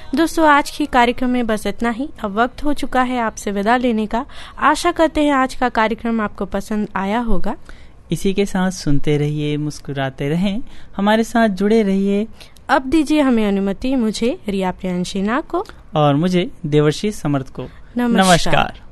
दोस्तों आज की कार्यक्रम में बस इतना ही। अब वक्त हो चुका है आपसे विदा लेने का। आशा करते हैं आज का कार्यक्रम आपको पसंद आया होगा। इसी के साथ सुनते रहिए, मुस्कुराते रहें, हमारे साथ जुड़े रहिए। अब दीजिए हमें अनुमति, मुझे रिया प्रियांशी नाग को और मुझे देवर्षि समर्थ को। नमस्कार।